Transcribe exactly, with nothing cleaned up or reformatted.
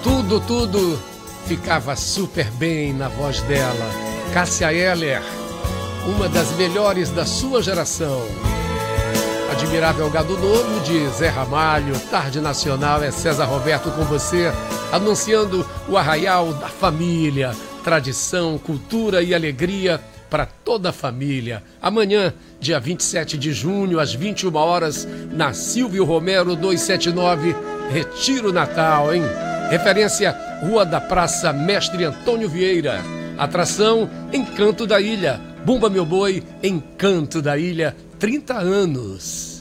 Tudo, tudo ficava super bem na voz dela. Cássia Eller, uma das melhores da sua geração. Admirável Gado Novo de Zé Ramalho. Tarde Nacional é César Roberto com você, anunciando o arraial da família. Tradição, cultura e alegria para toda a família. Amanhã, dia vinte e sete de junho, às vinte e uma horas, na Silvio Romero duzentos e setenta e nove, Retiro Natal, hein? Referência, Rua da Praça Mestre Antônio Vieira. Atração, Encanto da Ilha. Bumba Meu Boi, Encanto da Ilha, trinta anos.